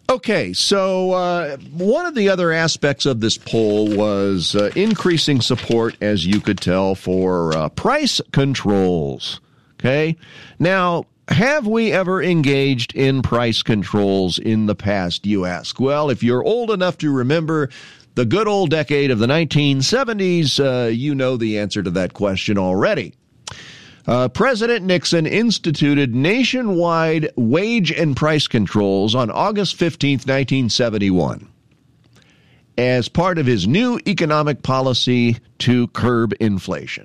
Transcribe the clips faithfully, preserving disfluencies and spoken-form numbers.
Okay, so uh, one of the other aspects of this poll was uh, increasing support, as you could tell, for uh, price controls. Okay, now, have we ever engaged in price controls in the past, you ask? Well, if you're old enough to remember the good old decade of the nineteen seventies, uh, you know the answer to that question already. Uh, President Nixon instituted nationwide wage and price controls on August fifteenth, nineteen seventy-one, as part of his new economic policy to curb inflation.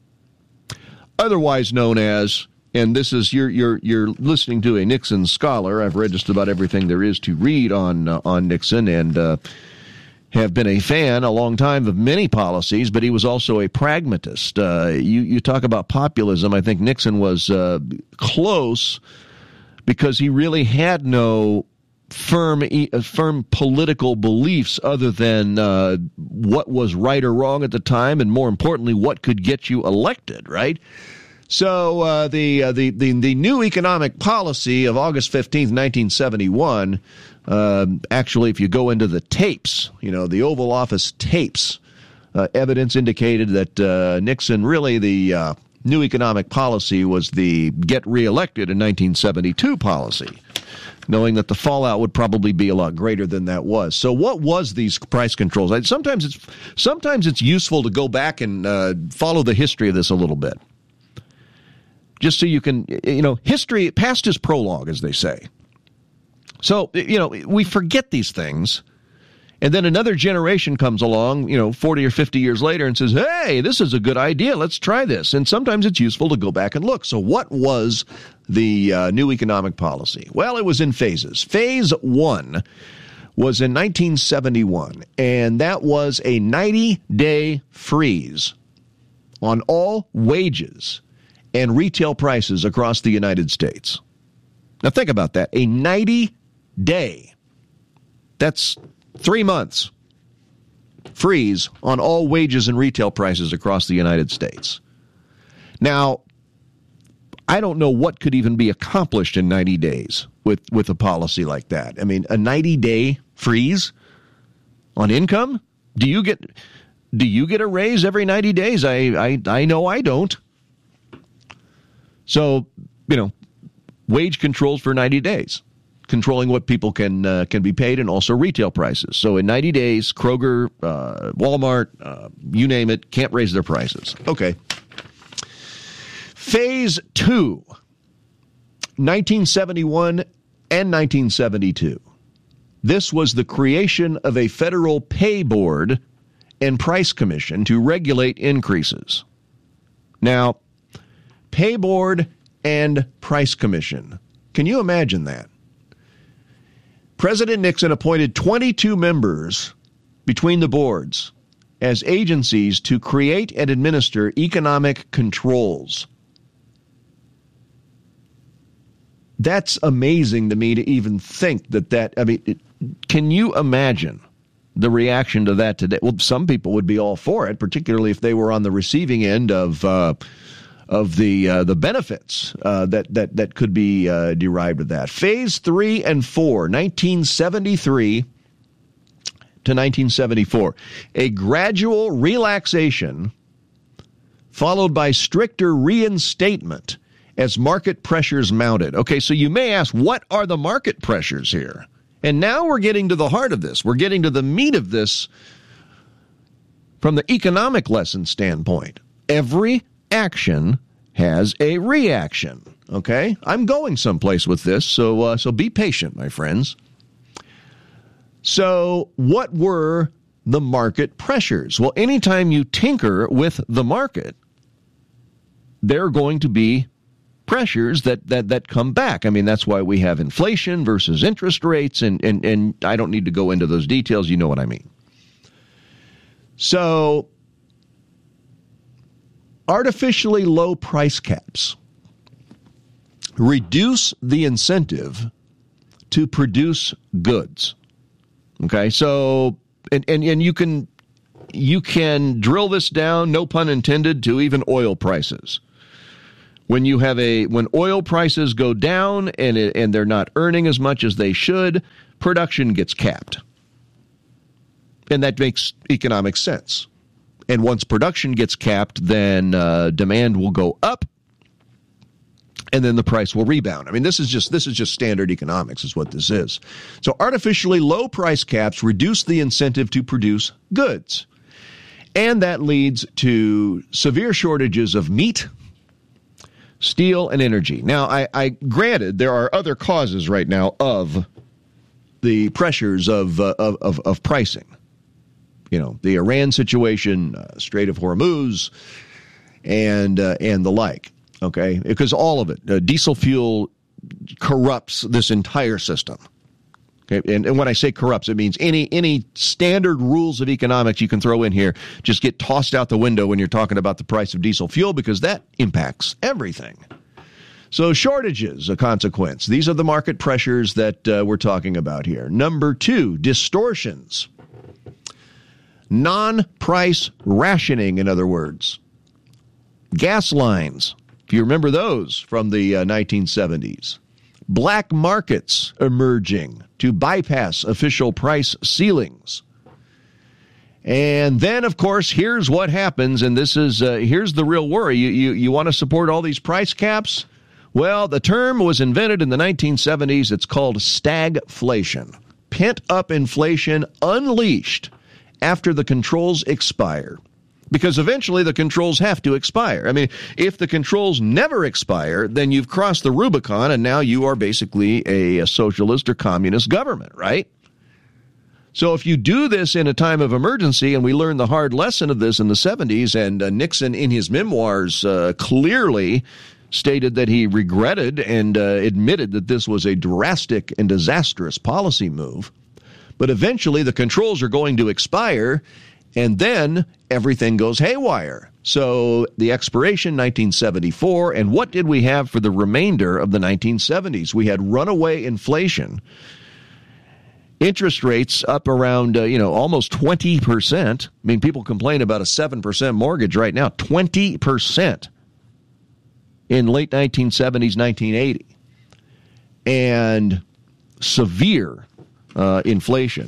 Otherwise known as, and this is, you're, you're, you're listening to a Nixon scholar. I've read just about everything there is to read on, uh, on Nixon, and uh, have been a fan a long time of many policies, but he was also a pragmatist. Uh, you, you talk about populism. I think Nixon was uh, close because he really had no firm firm political beliefs other than uh, what was right or wrong at the time, and more importantly, what could get you elected, right? So uh, the, uh, the the the new economic policy of August fifteenth, nineteen seventy-one, uh, actually, if you go into the tapes, you know, the Oval Office tapes, uh, evidence indicated that uh, Nixon really, the uh, new economic policy was the get reelected in nineteen seventy-two policy, knowing that the fallout would probably be a lot greater than that was. So what was these price controls? Sometimes it's, sometimes it's useful to go back and uh, follow the history of this a little bit, just so you can, you know, history, past is prologue, as they say. So, you know, we forget these things, and then another generation comes along, you know, forty or fifty years later and says, hey, this is a good idea, let's try this. And sometimes it's useful to go back and look. So what was the uh, new economic policy? Well, it was in phases. Phase one was in nineteen seventy-one, and that was a ninety-day freeze on all wages and retail prices across the United States. Now think about that. A ninety-day, that's three months, freeze on all wages and retail prices across the United States. Now, I don't know what could even be accomplished in ninety days with, with a policy like that. I mean, a ninety-day freeze on income? Do you get do you get a raise every ninety days? I I, I know I don't. So, you know, wage controls for ninety days, controlling what people can uh, can be paid and also retail prices. So in ninety days, Kroger, uh, Walmart, uh, you name it, can't raise their prices. Okay. Phase two, nineteen seventy-one and nineteen seventy-two. This was the creation of a federal pay board and price commission to regulate increases. Now, pay board and price commission. Can you imagine that? President Nixon appointed twenty-two members between the boards as agencies to create and administer economic controls. That's amazing to me to even think that that, I mean, it, can you imagine the reaction to that today? Well, some people would be all for it, particularly if they were on the receiving end of uh, of the uh, the benefits uh, that that that could be uh, derived with that. Phase three and four, nineteen seventy-three to nineteen seventy-four, a gradual relaxation followed by stricter reinstatement as market pressures mounted. Okay, so you may ask, what are the market pressures here? And now we're getting to the heart of this. We're getting to the meat of this from the economic lesson standpoint. Every action has a reaction. Okay? I'm going someplace with this, so uh, so be patient, my friends. So what were the market pressures? Well, anytime you tinker with the market, there are going to be pressures that, that, that come back. I mean, that's why we have inflation versus interest rates, and, and, and I don't need to go into those details. You know what I mean. So, artificially low price caps reduce the incentive to produce goods. Okay, so, and, and, and you can you can drill this down, no pun intended, to even oil prices. When you have a when oil prices go down and it, and they're not earning as much as they should, production gets capped. And that makes economic sense. And once production gets capped, then uh, demand will go up, and then the price will rebound. I mean, this is just this is just standard economics is what this is. So artificially low price caps reduce the incentive to produce goods. And that leads to severe shortages of meat, steel, and energy. Now, I, I granted there are other causes right now of the pressures of uh, of, of, of pricing. You know, the Iran situation, uh, Strait of Hormuz, and uh, and the like. Okay, because all of it, uh, diesel fuel corrupts this entire system. Okay, and, and when I say corrupts, it means any any standard rules of economics you can throw in here just get tossed out the window when you're talking about the price of diesel fuel, because that impacts everything. So shortages, a consequence. These are the market pressures that uh, we're talking about here. Number two, distortions. Non-price rationing, in other words. Gas lines, if you remember those from the uh, nineteen seventies. Black markets emerging to bypass official price ceilings. And then, of course, here's what happens, and this is uh, here's the real worry. You, you, you want to support all these price caps? Well, the term was invented in the nineteen seventies. It's called stagflation. Pent-up inflation unleashed after the controls expire. Because eventually the controls have to expire. I mean, if the controls never expire, then you've crossed the Rubicon, and now you are basically a, a socialist or communist government, right? So if you do this in a time of emergency, and we learned the hard lesson of this in the seventies, and uh, Nixon in his memoirs uh, clearly stated that he regretted and uh, admitted that this was a drastic and disastrous policy move. But eventually the controls are going to expire, and then everything goes haywire. So the expiration, nineteen seventy-four, and what did we have for the remainder of the nineteen seventies? We had runaway inflation, interest rates up around, uh, you know, almost twenty percent. I mean, people complain about a seven percent mortgage right now, twenty percent in late nineteen seventies, nineteen eighty. And severe uh, inflation.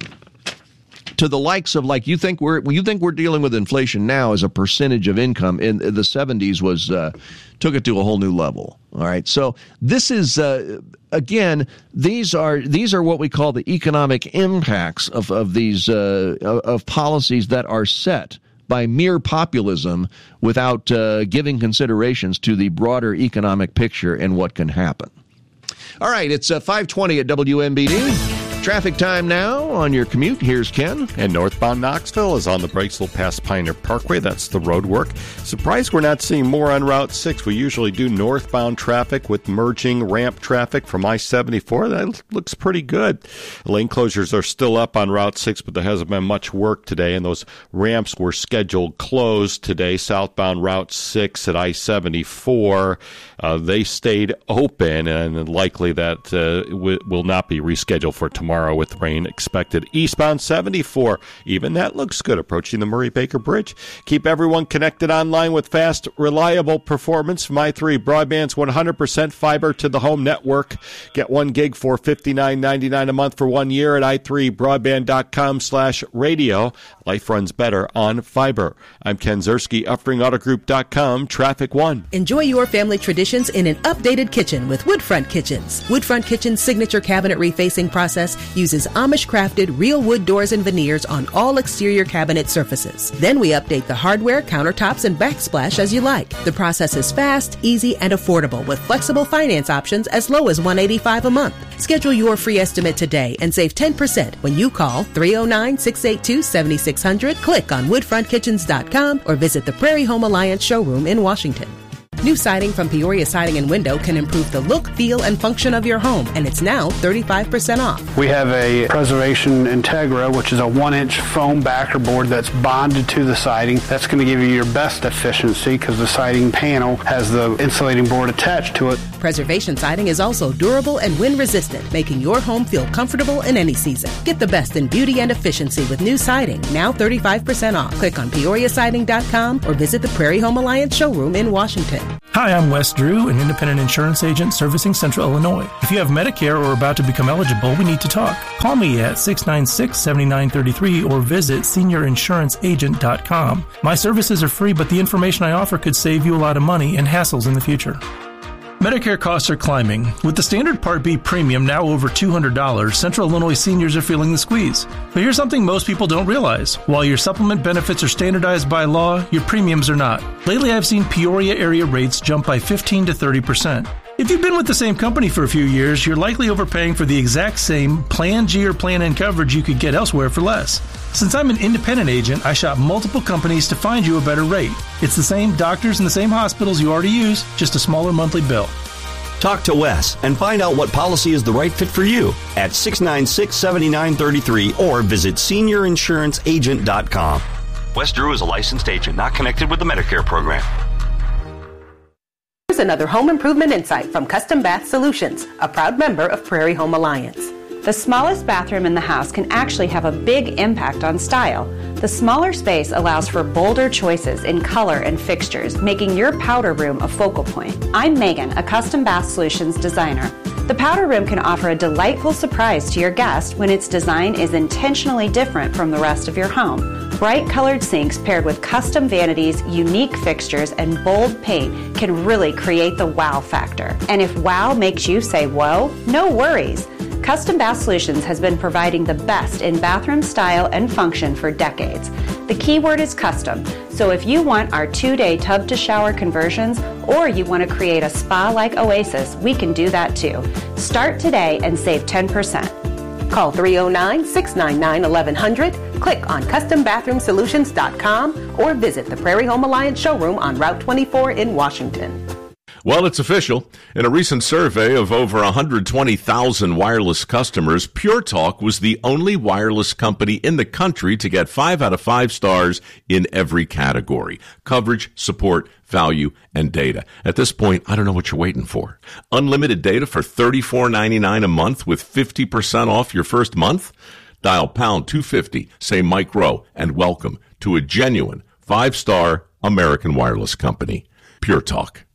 To the likes of, like, you think we're you think we're dealing with inflation now as a percentage of income. In the seventies was uh, took it to a whole new level. All right, so this is uh, again these are these are what we call the economic impacts of of these uh, of policies that are set by mere populism without uh, giving considerations to the broader economic picture and what can happen. All right, it's uh, five twenty at W M B D. Traffic time now on your commute. Here's Ken. And northbound Knoxville is on the Breaksville past Pioneer Parkway. That's the road work. Surprised we're not seeing more on Route six. We usually do northbound traffic with merging ramp traffic from I seventy-four. That looks pretty good. Lane closures are still up on Route six, but there hasn't been much work today, and those ramps were scheduled closed today. Southbound Route six at I seventy-four, uh, they stayed open, and likely that uh, w- will not be rescheduled for tomorrow. Tomorrow with rain expected. Eastbound seventy-four, even that looks good approaching the Murray-Baker Bridge. Keep everyone connected online with fast, reliable performance from i three Broadband's one hundred percent fiber to the home network. Get one gig for fifty-nine ninety-nine a month for one year at i three broadband.com slash radio. Life runs better on fiber. I'm Ken Zerski, Uffring Auto Group dot com, Traffic One. Enjoy your family traditions in an updated kitchen with Woodfront Kitchens. Woodfront Kitchen's signature cabinet refacing process uses Amish-crafted real wood doors and veneers on all exterior cabinet surfaces. Then we update the hardware, countertops, and backsplash as you like. The process is fast, easy, and affordable with flexible finance options as low as one hundred eighty-five dollars a month. Schedule your free estimate today and save ten percent when you call three oh nine, six eight two, seven six zero zero, click on woodfront kitchens dot com, or visit the Prairie Home Alliance showroom in Washington. New siding from Peoria Siding and Window can improve the look, feel, and function of your home, and it's now thirty-five percent off. We have a Preservation Integra, which is a one-inch foam backer board that's bonded to the siding. That's going to give you your best efficiency because the siding panel has the insulating board attached to it. Preservation Siding is also durable and wind-resistant, making your home feel comfortable in any season. Get the best in beauty and efficiency with new siding, now thirty-five percent off. Click on peoria siding dot com or visit the Prairie Home Alliance showroom in Washington. Hi, I'm Wes Drew, an independent insurance agent servicing Central Illinois. If you have Medicare or are about to become eligible, we need to talk. Call me at six nine six, seven nine three three or visit senior insurance agent dot com. My services are free, but the information I offer could save you a lot of money and hassles in the future. Medicare costs are climbing. With the standard Part B premium now over two hundred dollars, Central Illinois seniors are feeling the squeeze. But here's something most people don't realize. While your supplement benefits are standardized by law, your premiums are not. Lately, I've seen Peoria area rates jump by fifteen to thirty percent. If you've been with the same company for a few years, you're likely overpaying for the exact same Plan G or Plan N coverage you could get elsewhere for less. Since I'm an independent agent, I shop multiple companies to find you a better rate. It's the same doctors and the same hospitals you already use, just a smaller monthly bill. Talk to Wes and find out what policy is the right fit for you at six nine six, seven nine three three or visit senior insurance agent dot com. Wes Drew is a licensed agent not connected with the Medicare program. Here's another home improvement insight from Custom Bath Solutions, a proud member of Prairie Home Alliance. The smallest bathroom in the house can actually have a big impact on style. The smaller space allows for bolder choices in color and fixtures, making your powder room a focal point. I'm Megan, a Custom Bath Solutions designer. The powder room can offer a delightful surprise to your guest when its design is intentionally different from the rest of your home. Bright colored sinks paired with custom vanities, unique fixtures, and bold paint can really create the wow factor. And if wow makes you say whoa, no worries. Custom Bath Solutions has been providing the best in bathroom style and function for decades. The key word is custom, so if you want our two-day tub-to-shower conversions or you want to create a spa-like oasis, we can do that too. Start today and save ten percent. Call three oh nine, six nine nine, eleven hundred, click on custom bathroom solutions dot com, or visit the Prairie Home Alliance showroom on Route twenty-four in Washington. Well, it's official. In a recent survey of over one hundred twenty thousand wireless customers, Pure Talk was the only wireless company in the country to get five out of five stars in every category: coverage, support, value, and data. At this point, I don't know what you're waiting for. Unlimited data for thirty-four ninety-nine a month with fifty percent off your first month? Dial pound two fifty, say Mike Rowe, and welcome to a genuine five-star American wireless company. Pure Talk.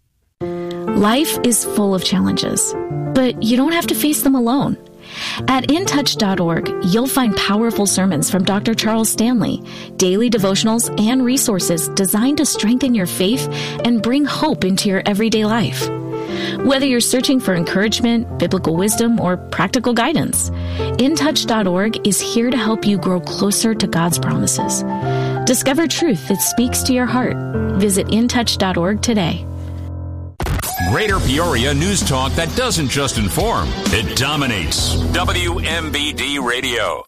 Life is full of challenges, but you don't have to face them alone. At in touch dot org, you'll find powerful sermons from Doctor Charles Stanley, daily devotionals, and resources designed to strengthen your faith and bring hope into your everyday life. Whether you're searching for encouragement, biblical wisdom, or practical guidance, in touch dot org is here to help you grow closer to God's promises. Discover truth that speaks to your heart. Visit in touch dot org today. Greater Peoria news talk that doesn't just inform, it dominates. W M B D Radio.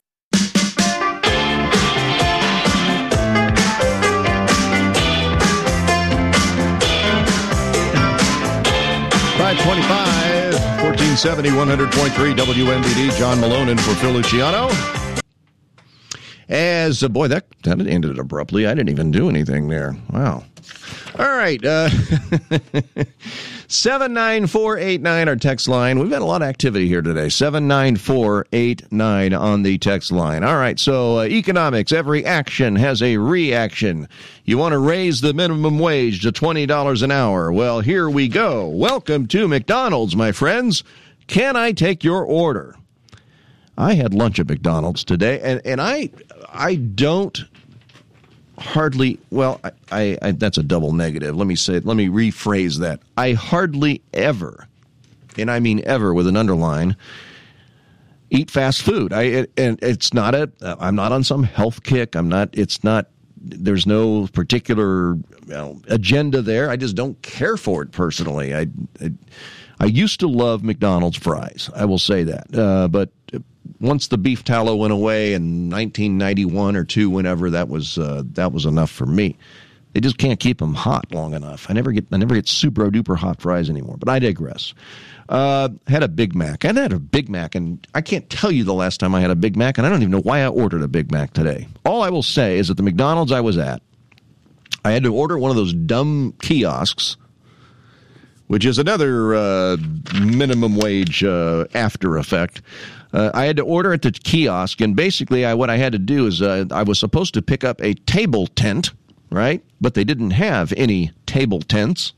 five twenty-five, fourteen seventy, one hundred point three W M B D. John Malone in for Phil Luciano. As, uh, boy, that, that ended abruptly. I didn't even do anything there. Wow. All right. Uh, seven nine four eight nine, our text line. We've had a lot of activity here today. seven nine four eight nine on the text line. All right. So uh, economics, every action has a reaction. You want to raise the minimum wage to twenty dollars an hour. Well, here we go. Welcome to McDonald's, my friends. Can I take your order? I had lunch at McDonald's today, and, and I I don't hardly, well, I, I, I that's a double negative. Let me say, let me rephrase that. I hardly ever, and I mean ever with an underline, eat fast food. I it, and it's not a, I'm not on some health kick. I'm not, it's not, there's no particular you know, agenda there. I just don't care for it personally. I, I, I used to love McDonald's fries. I will say that. Uh, but once the beef tallow went away in nineteen ninety-one or two, whenever, that was uh, that was enough for me. They just can't keep them hot long enough. I never get I never get super duper hot fries anymore. But I digress. Uh, had a Big Mac. I had a Big Mac, and I can't tell you the last time I had a Big Mac, and I don't even know why I ordered a Big Mac today. All I will say is that the McDonald's I was at, I had to order one of those dumb kiosks, which is another uh, minimum wage uh, after effect. Uh, I had to order at the kiosk, and basically I, what I had to do is uh, I was supposed to pick up a table tent, right? But they didn't have any table tents.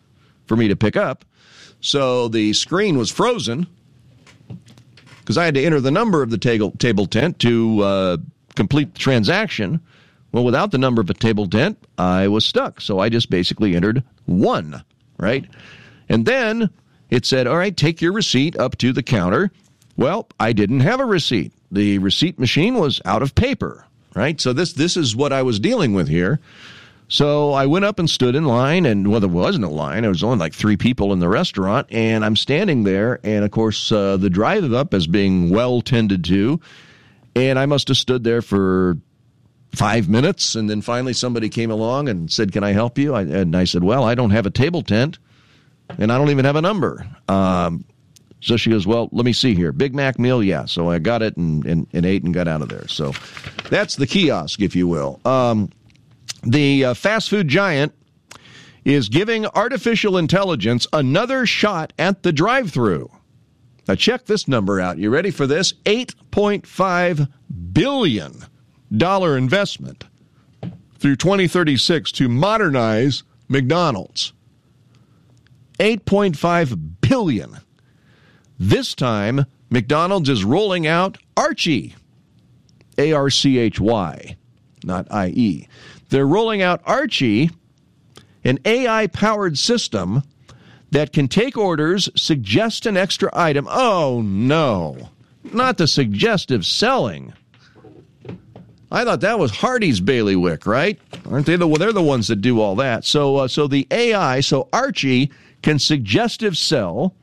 for me to pick up. So the screen was frozen because I had to enter the number of the table, table tent to uh, complete the transaction. Well, without the number of a table tent, I was stuck. So I just basically entered one, right? And then it said, all right, take your receipt up to the counter. Well, I didn't have a receipt. The receipt machine was out of paper, right? So this this is what I was dealing with here. So I went up and stood in line, and well, there wasn't a line. There was only like three people in the restaurant, and I'm standing there, and of course, uh, the drive-up is being well tended to, and I must have stood there for five minutes, and then finally somebody came along and said, can I help you? I, and I said, well, I don't have a table tent, and I don't even have a number. Um, so she goes, well, let me see here. Big Mac meal, yeah. So I got it and, and, and ate and got out of there. So that's the kiosk, if you will. Um The uh, fast food giant is giving artificial intelligence another shot at the drive-thru. Now, check this number out. You ready for this? eight point five billion dollars investment through twenty thirty-six to modernize McDonald's. eight point five billion dollars. This time, McDonald's is rolling out Archie. A R C H Y, not I E. They're rolling out Archie, an A I-powered system that can take orders, suggest an extra item. Oh, no, not the suggestive selling. I thought that was Hardee's bailiwick, right? Aren't they the well, they're the ones that do all that. So, uh, so the A I, so Archie can suggestive sell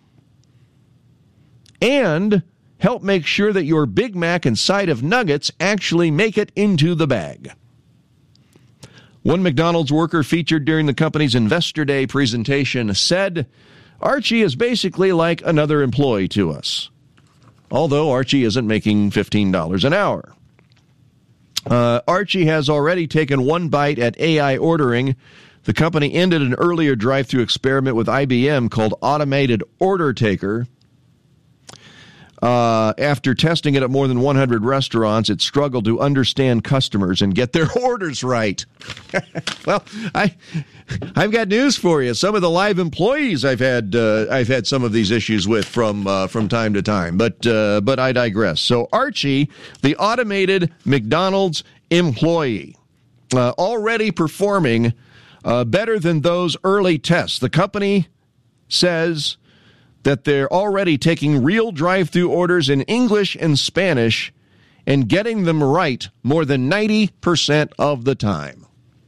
and help make sure that your Big Mac and side of nuggets actually make it into the bag. One McDonald's worker featured during the company's Investor Day presentation said, Archie is basically like another employee to us, although Archie isn't making fifteen dollars an hour. Uh, Archie has already taken one bite at A I ordering. The company ended an earlier drive-thru experiment with I B M called Automated Order Taker. Uh, after testing it at more than one hundred restaurants, it struggled to understand customers and get their orders right. Well, I, I've got news for you. Some of the live employees I've had, uh, I've had some of these issues with from uh, from time to time. But uh, but I digress. So Archie, the automated McDonald's employee, uh, already performing uh, better than those early tests. The company says that they're already taking real drive-thru orders in English and Spanish and getting them right more than ninety percent of the time.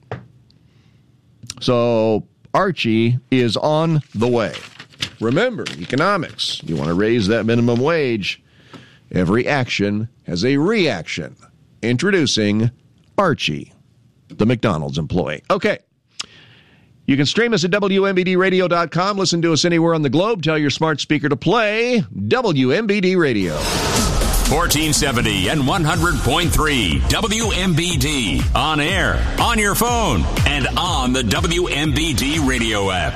So Archie is on the way. Remember, economics. You want to raise that minimum wage. Every action has a reaction. Introducing Archie, the McDonald's employee. Okay. You can stream us at W M B D radio dot com. Listen to us anywhere on the globe. Tell your smart speaker to play W M B D Radio. fourteen seventy and one hundred point three W M B D. On air, on your phone, and on the W M B D radio app.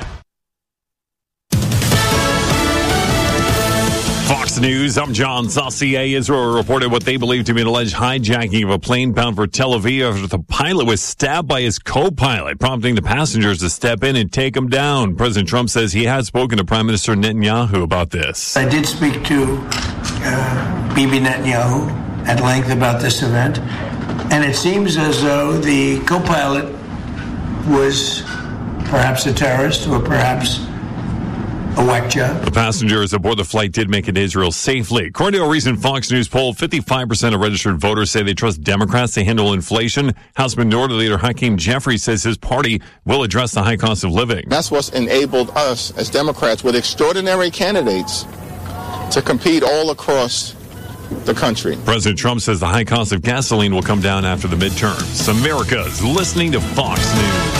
Fox News, I'm John Saucier. Israel reported what they believe to be an alleged hijacking of a plane bound for Tel Aviv after the pilot was stabbed by his co-pilot, prompting the passengers to step in and take him down. President Trump says he has spoken to Prime Minister Netanyahu about this. I did speak to uh, Bibi Netanyahu at length about this event, and it seems as though the co-pilot was perhaps a terrorist or perhaps a whack job. The passengers aboard the flight did make it to Israel safely. According to a recent Fox News poll, fifty-five percent of registered voters say they trust Democrats to handle inflation. House Minority Leader Hakeem Jeffries says his party will address the high cost of living. That's what's enabled us as Democrats with extraordinary candidates to compete all across the country. President Trump says the high cost of gasoline will come down after the midterms. America's listening to Fox News.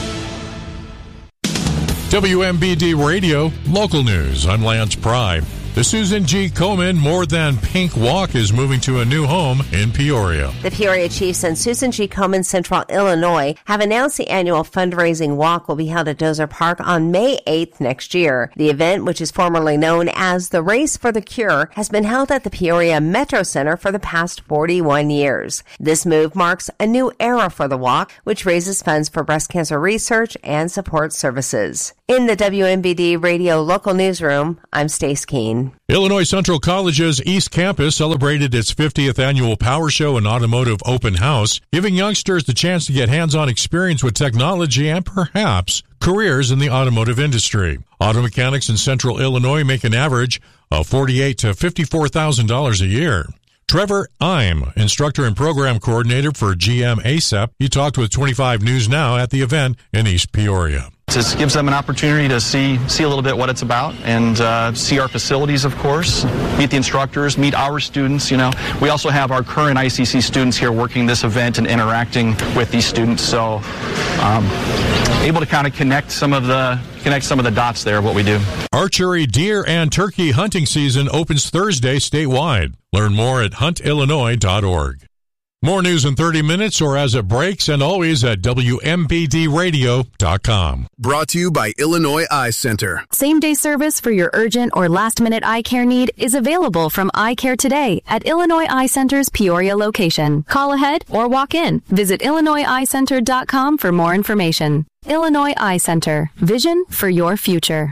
W M B D Radio, local news. I'm Lance Pry. The Susan G. Komen More Than Pink Walk is moving to a new home in Peoria. The Peoria Chiefs and Susan G. Komen Central Illinois have announced the annual fundraising walk will be held at Dozer Park on May eighth next year. The event, which is formerly known as the Race for the Cure, has been held at the Peoria Metro Center for the past forty-one years. This move marks a new era for the walk, which raises funds for breast cancer research and support services. In the W M B D Radio Local Newsroom, I'm Stace Keene. Illinois Central College's East Campus celebrated its fiftieth annual Power Show and Automotive Open House, giving youngsters the chance to get hands-on experience with technology and perhaps careers in the automotive industry. Auto mechanics in Central Illinois make an average of forty-eight thousand to fifty-four thousand dollars a year. Trevor Ime, instructor and program coordinator for G M A S E P, he talked with twenty-five News Now at the event in East Peoria. This gives them an opportunity to see see a little bit what it's about and uh, see our facilities, of course, meet the instructors, meet our students. You know, we also have our current I C C students here working this event and interacting with these students. So, um, able to kind of connect some of the connect some of the dots there of what we do. Archery, deer, and turkey hunting season opens Thursday statewide. Learn more at hunt illinois dot org. More news in thirty minutes or as it breaks, and always at W M B D radio dot com. Brought to you by Illinois Eye Center. Same-day service for your urgent or last-minute eye care need is available from Eye Care Today at Illinois Eye Center's Peoria location. Call ahead or walk in. Visit illinois eye center dot com for more information. Illinois Eye Center. Vision for your future.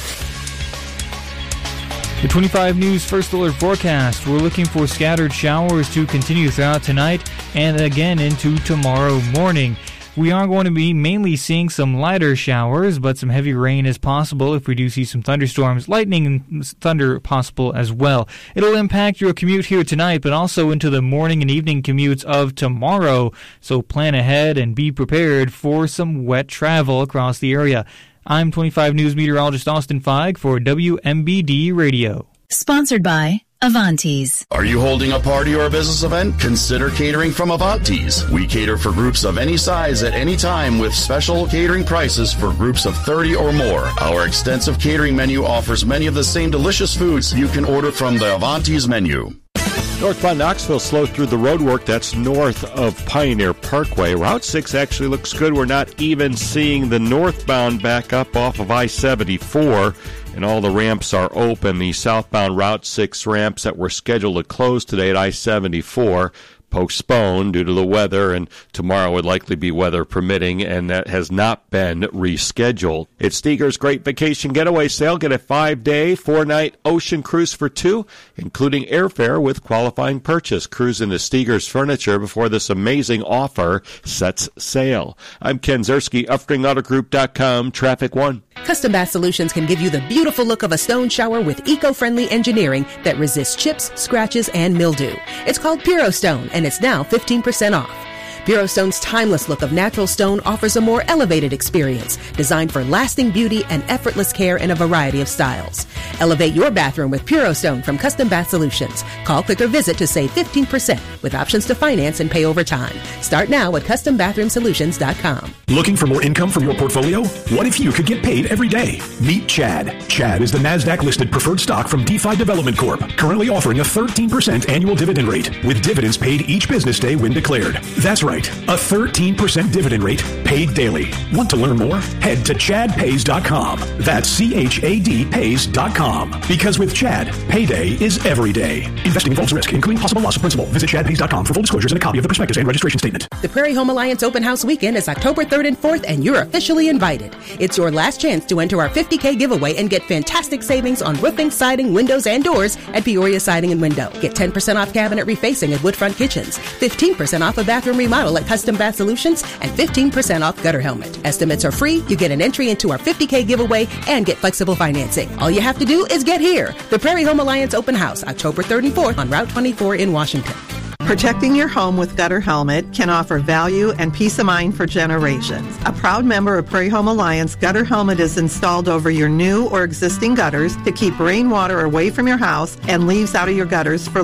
The twenty-five News First Alert forecast. We're looking for scattered showers to continue throughout tonight and again into tomorrow morning. We are going to be mainly seeing some lighter showers, but some heavy rain is possible if we do see some thunderstorms, lightning and thunder possible as well. It'll impact your commute here tonight, but also into the morning and evening commutes of tomorrow. So plan ahead and be prepared for some wet travel across the area. I'm twenty-five News meteorologist Austin Feig for W M B D Radio. Sponsored by Avantes. Are you holding a party or a business event? Consider catering from Avantes. We cater for groups of any size at any time with special catering prices for groups of thirty or more. Our extensive catering menu offers many of the same delicious foods you can order from the Avantes menu. Northbound Knoxville slow through the roadwork. That's north of Pioneer Parkway. Route six actually looks good. We're not even seeing the northbound back up off of I seventy-four, and all the ramps are open. The southbound Route six ramps that were scheduled to close today at I seventy-four postponed due to the weather, and tomorrow would likely be weather permitting, and that has not been rescheduled. It's Steger's Great Vacation Getaway Sale. Get a five-day, four-night ocean cruise for two, including airfare with qualifying purchase. Cruise into Steger's Furniture before this amazing offer sets sail. I'm Ken Zerski, Uffring Auto Group dot com, Traffic One. Custom Bath Solutions can give you the beautiful look of a stone shower with eco-friendly engineering that resists chips, scratches, and mildew. It's called Puro Stone, and it's now fifteen percent off. Puro Stone's timeless look of natural stone offers a more elevated experience, designed for lasting beauty and effortless care in a variety of styles. Elevate your bathroom with Puro Stone from Custom Bath Solutions. Call, click, or visit to save fifteen percent with options to finance and pay over time. Start now at custom bathroom solutions dot com. Looking for more income from your portfolio? What if you could get paid every day? Meet Chad. Chad is the NASDAQ-listed preferred stock from DeFi Development Corp, currently offering a thirteen percent annual dividend rate, with dividends paid each business day when declared. That's right. A thirteen percent dividend rate paid daily. Want to learn more? Head to chad pays dot com. That's C H A D pays dot com. Because with Chad, payday is every day. Investing involves risk, including possible loss of principal. Visit chad pays dot com for full disclosures and a copy of the prospectus and registration statement. The Prairie Home Alliance Open House Weekend is October third and fourth, and you're officially invited. It's your last chance to enter our fifty K giveaway and get fantastic savings on roofing, siding, windows, and doors at Peoria Siding and Window. Get ten percent off cabinet refacing at Woodfront Kitchens, fifteen percent off a bathroom remodel at Custom Bath Solutions, and fifteen percent off gutter helmet. Estimates are free. You get an entry into our fifty K giveaway and get flexible financing. All you have to do is get here. The Prairie Home Alliance Open House, October third and fourth on Route twenty-four in Washington. Protecting your home with Gutter Helmet can offer value and peace of mind for generations. A proud member of Prairie Home Alliance, Gutter Helmet is installed over your new or existing gutters to keep rainwater away from your house and leaves out of your gutters for life.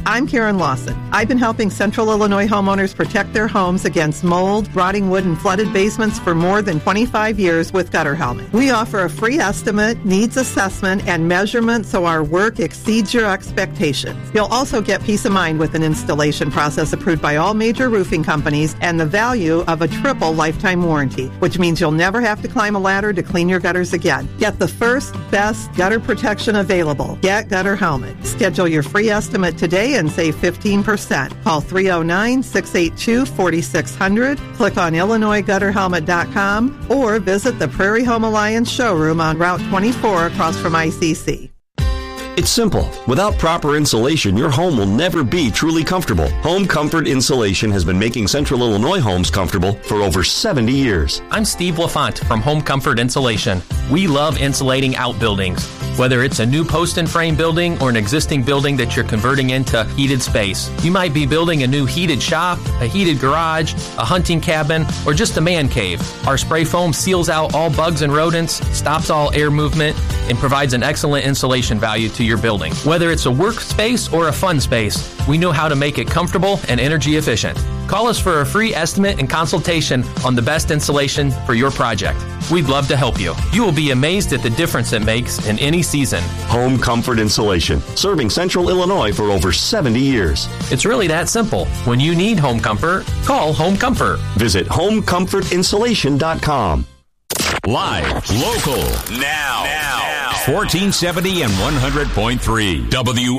I'm Karen Lawson. I've been helping Central Illinois homeowners protect their homes against mold, rotting wood, and flooded basements for more than twenty-five years with Gutter Helmet. We offer a free estimate, needs assessment, and measurement so our work exceeds your expectations. You'll also get peace of mind with an installation process approved by all major roofing companies and the value of a triple lifetime warranty, which means you'll never have to climb a ladder to clean your gutters again. Get the first, best gutter protection available. Get Gutter Helmet. Schedule your free estimate today and save fifteen percent. Call three oh nine, six eight two, four six zero zero, click on Illinois Gutter Helmet dot com, or visit the Prairie Home Alliance showroom on Route twenty-four across from I C C. It's simple. Without proper insulation, your home will never be truly comfortable. Home Comfort Insulation has been making Central Illinois homes comfortable for over seventy years. I'm Steve LaFont from Home Comfort Insulation. We love insulating outbuildings. Whether it's a new post and frame building or an existing building that you're converting into heated space. You might be building a new heated shop, a heated garage, a hunting cabin, or just a man cave. Our spray foam seals out all bugs and rodents, stops all air movement, and provides an excellent insulation value to your building. Whether it's a workspace or a fun space, we know how to make it comfortable and energy efficient. Call us for a free estimate and consultation on the best insulation for your project. We'd love to help you. You will be amazed at the difference it makes in any season. Home Comfort Insulation, serving Central Illinois for over seventy years. It's really that simple. When you need home comfort, call Home Comfort. Visit home comfort insulation dot com. Live, local, now, now. fourteen seventy and one hundred point three W